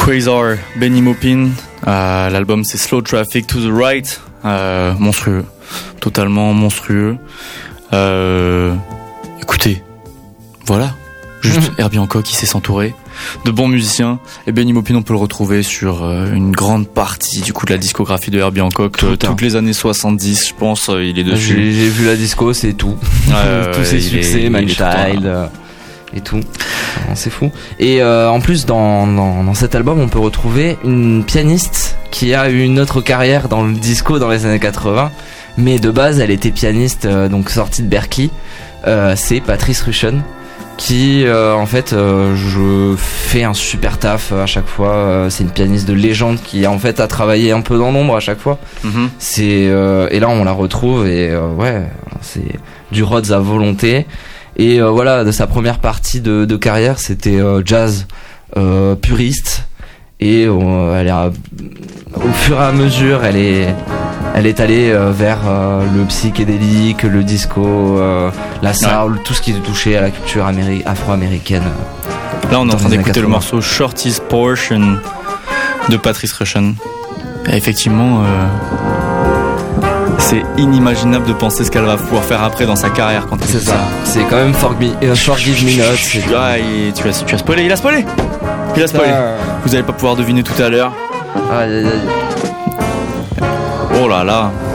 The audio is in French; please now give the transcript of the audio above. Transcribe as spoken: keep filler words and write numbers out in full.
Quasar, Benny Maupin. Euh, l'album c'est Slow Traffic to the Right. Euh, monstrueux, totalement monstrueux. Euh, écoutez, voilà, juste Herbie Hancock qui sait s'entourer de bons musiciens. Et Benny Maupin, on peut le retrouver sur euh, une grande partie du coup de la discographie de Herbie Hancock, tout euh, toutes les années soixante-dix, je pense, euh, il est dessus. J'ai, j'ai vu la disco, c'est tout. Euh, Tous ses succès, Man Child euh, et tout. C'est fou. Et euh, en plus, dans, dans, dans cet album, on peut retrouver une pianiste qui a eu une autre carrière dans le disco dans les années quatre-vingts. Mais de base, elle était pianiste, euh, donc sortie de Berklee. Euh, c'est Patrice Rushen, qui euh, en fait euh, je fais un super taf à chaque fois. Euh, c'est une pianiste de légende qui en fait a travaillé un peu dans l'ombre à chaque fois. Mm-hmm. C'est euh, et là on la retrouve et euh, ouais, c'est du Rhodes à volonté. Et euh, voilà, de sa première partie de, de carrière, c'était euh, jazz euh, puriste. Et euh, elle est, euh, au fur et à mesure, elle est, elle est allée euh, vers euh, le psychédélique, le disco, euh, la soul, ouais. Tout ce qui touchait à la culture améri- afro-américaine. Là, on est en train d'écouter le morceau Shorty's Portion de Patrice Rushen. Et effectivement, euh, c'est inimaginable de penser ce qu'elle va pouvoir faire après dans sa carrière quand c'est ça. ça. C'est quand même Forgive Me, uh, forgive me Not. Ah, et tu as, tu as spoilé, il a spoilé. Il a spoilé. Ah. Vous allez pas pouvoir deviner tout à l'heure. Aïe aïe aïe. Oh là là.